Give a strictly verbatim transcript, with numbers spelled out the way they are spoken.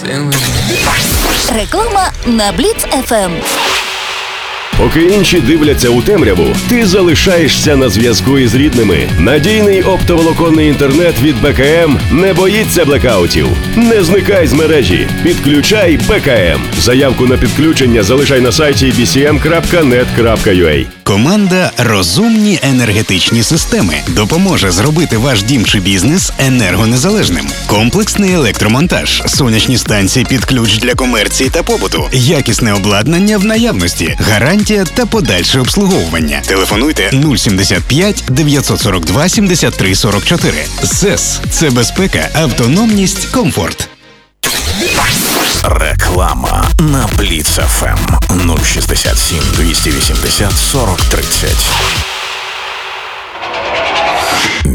Реклама на Бліц еф ем. Поки інші дивляться у темряву, ти залишаєшся на зв'язку із рідними. Надійний оптоволоконний інтернет від Бе Ка Ем не боїться блекаутів. Не зникай з мережі. Підключай Бе Ка Ем. Заявку на підключення залишай на сайті бі сі ем крапка нет крапка ю а. Команда «Розумні енергетичні системи» допоможе зробити ваш дім чи бізнес енергонезалежним. Комплексний електромонтаж, сонячні станції під ключ для комерції та побуту, якісне обладнання в наявності, гарантія та подальше обслуговування. Телефонуйте нуль сімдесят п'ять дев'ятсот сорок два сімдесят три сорок чотири. СЕС – це безпека, автономність, комфорт. Реклама на Бліц еф ем нуль шістдесят сім двісті вісімдесят сорок тридцять.